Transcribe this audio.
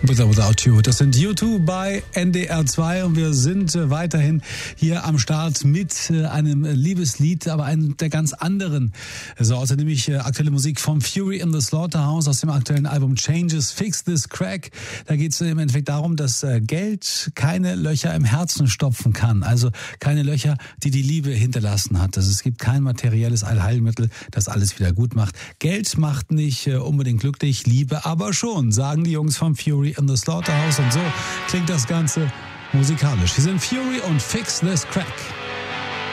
With or Without You. Das sind U2 bei NDR 2 und wir sind weiterhin hier am Start mit einem Liebeslied, aber einem der ganz anderen Sorte, nämlich aktuelle Musik vom Fury in the Slaughterhouse aus dem aktuellen Album Changes, Fix This Crack. Da geht es im Endeffekt darum, dass Geld keine Löcher im Herzen stopfen kann, also keine Löcher, die die Liebe hinterlassen hat. Also es gibt kein materielles Allheilmittel, das alles wieder gut macht. Geld macht nicht unbedingt glücklich, Liebe aber schon, sagen die Jungs vom Fury in the Slaughterhouse, und so klingt das Ganze musikalisch. Hier sind Fury und Fix This Crack.